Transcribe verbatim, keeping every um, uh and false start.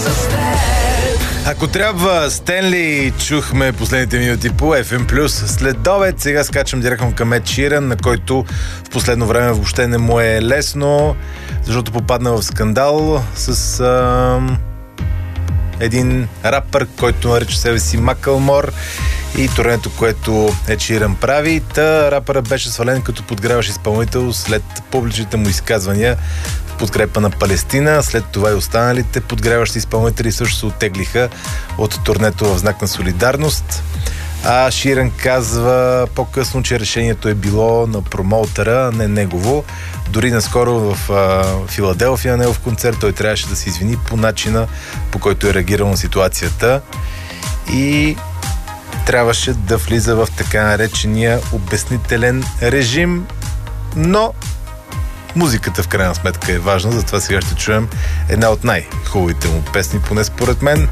Ако трябва, Стенли чухме последните минути по еф ем плюс. След обед сега скачам директно към Ед Ширън, на който в последно време въобще не му е лесно, защото попадна в скандал с а, един рапър, който нарича себе си Макълмор, и турнето, което Ед Ширън прави. Та рапъра беше свален като подгряващ изпълнител след публичните му изказвания в подкрепа на Палестина. След това и останалите подгряващи изпълнители също се оттеглиха от турнето в знак на солидарност. А Ширън казва по-късно, че решението е било на промоутера, не негово. Дори наскоро в а, Филаделфия на негов концерт той трябваше да се извини по начина, по който е реагирал на ситуацията, и трябваше да влиза в така наречения обяснителен режим, но музиката в крайна сметка е важна, затова сега ще чуем една от най-хубавите му песни, поне според мен.